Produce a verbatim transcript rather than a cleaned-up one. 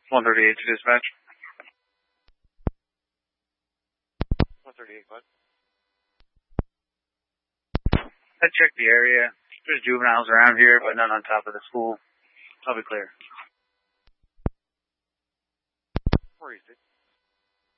one thirty-eight to dispatch. one thirty-eight, what? I checked the area. There's juveniles around here, but none on top of the school. I'll be clear. four eighty-six.